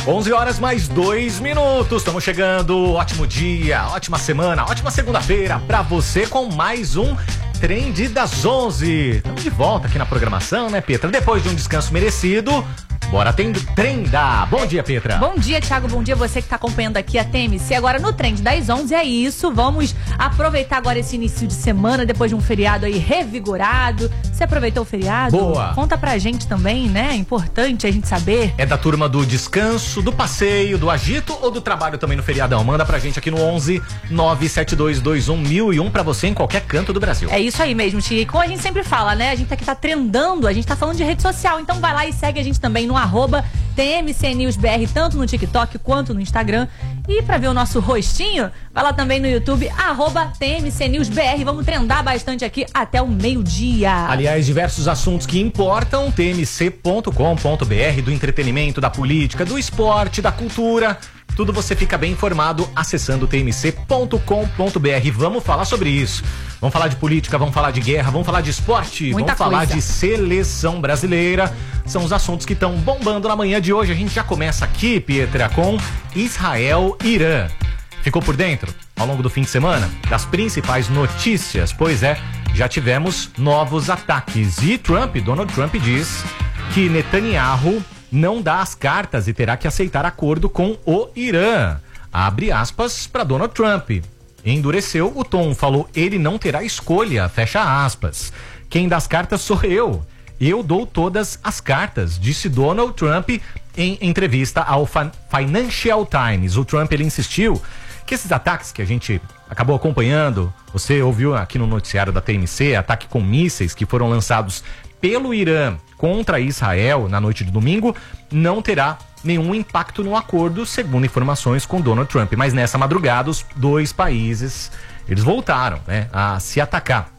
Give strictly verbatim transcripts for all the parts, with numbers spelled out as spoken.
onze horas mais dois minutos, estamos chegando, ótimo dia, ótima semana, ótima segunda-feira pra você com mais um Trend das onze. Estamos de volta aqui na programação, né, Petra? Depois de um descanso merecido, bora tendo trendar. Bom dia, Petra. Bom dia, Thiago. Bom dia você que está acompanhando aqui a T M C. Agora no Trend das onze é isso. Vamos aproveitar agora esse início de semana, depois de um feriado aí revigorado. Você aproveitou o feriado? Boa. Conta pra gente também, né? É importante a gente saber. É da turma do descanso, do passeio, do agito ou do trabalho também no feriadão? Manda pra gente aqui no onze nove sete dois dois um mil e um pra você em qualquer canto do Brasil. É isso aí mesmo, Tia. E como a gente sempre fala, né? A gente aqui tá trendando, a gente tá falando de rede social. Então vai lá e segue a gente também no arroba T M C News B R, tanto no TikTok quanto no Instagram. E pra ver o nosso rostinho, vai lá também no YouTube, arroba T M C News B R. Vamos trendar bastante aqui até o meio-dia. Aliás, diversos assuntos que importam, T M C ponto com ponto B R, do entretenimento, da política, do esporte, da cultura. Tudo você fica bem informado acessando T M C ponto com ponto B R. Vamos falar sobre isso. Vamos falar de política, vamos falar de guerra, vamos falar de esporte, Muita vamos falar coisa. de seleção brasileira. São os assuntos que estão bombando na manhã de hoje. A gente já começa aqui, Pietra, com Israel e Irã. Ficou por dentro, ao longo do fim de semana, das principais notícias? Pois é, já tivemos novos ataques. E Trump, Donald Trump diz que Netanyahu não dá as cartas e terá que aceitar acordo com o Irã. Abre aspas para Donald Trump. Endureceu o tom, falou ele não terá escolha, fecha aspas. Quem dá as cartas sou eu. Eu dou todas as cartas, disse Donald Trump em entrevista ao Financial Times. O Trump, ele insistiu que esses ataques que a gente acabou acompanhando, você ouviu aqui no noticiário da T M C, ataque com mísseis que foram lançados pelo Irã contra Israel na noite de domingo, não terá nenhum impacto no acordo, segundo informações com Donald Trump. Mas nessa madrugada, os dois países, eles voltaram, né, a se atacar.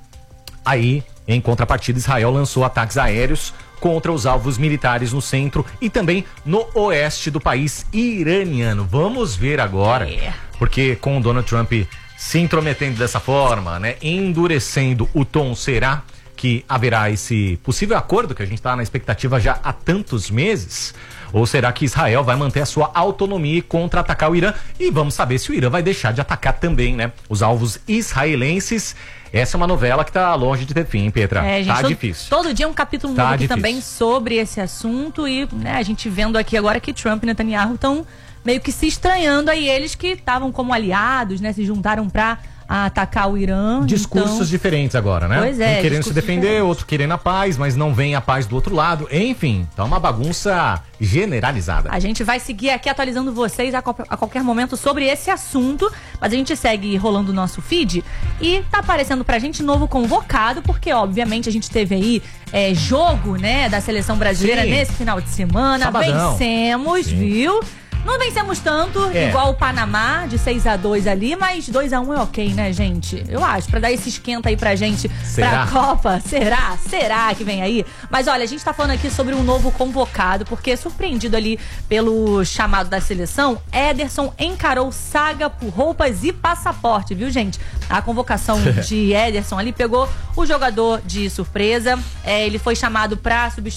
Aí, em contrapartida, Israel lançou ataques aéreos contra os alvos militares no centro e também no oeste do país iraniano. Vamos ver agora, É. porque com o Donald Trump se intrometendo dessa forma, né, endurecendo o tom, será que haverá esse possível acordo que a gente está na expectativa já há tantos meses? Ou será que Israel vai manter a sua autonomia e contra-atacar o Irã? E vamos saber se o Irã vai deixar de atacar também, né, os alvos israelenses. Essa é uma novela que tá longe de ter fim, Petra. É, gente, tá todo, difícil. Todo dia um capítulo Tá novo aqui difícil. também sobre esse assunto. E, né, a gente vendo aqui agora que Trump e Netanyahu estão meio que se estranhando aí, eles que estavam como aliados, né, se juntaram pra a atacar o Irã. Discursos então... diferentes agora, né? Pois é, um querendo se discursos defender, diferentes. outro querendo a paz, mas não vem a paz do outro lado. Enfim, tá uma bagunça generalizada. A gente vai seguir aqui atualizando vocês a, a qualquer momento sobre esse assunto, mas a gente segue rolando o nosso feed e tá aparecendo pra gente novo convocado, porque obviamente a gente teve aí é, jogo, né, da seleção brasileira Sim. nesse final de semana. Sabadão. Vencemos, Sim. viu? Não vencemos tanto, É. igual o Panamá, de seis a dois ali, mas dois a um é ok, né, gente? Eu acho, pra dar esse esquenta aí pra gente, Será? pra Copa. Será? Será que vem aí? Mas olha, a gente tá falando aqui sobre um novo convocado, porque surpreendido ali pelo chamado da seleção, Ederson encarou saga por roupas e passaporte, viu, gente? A convocação de Ederson ali pegou o jogador de surpresa, é, ele foi chamado pra substituir